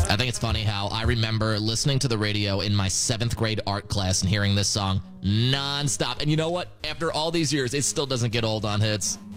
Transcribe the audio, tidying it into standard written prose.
I think it's funny how I remember listening to the radio in my 7th grade art class and hearing this song nonstop. And you know what? After all these years, it still doesn't get old on hits.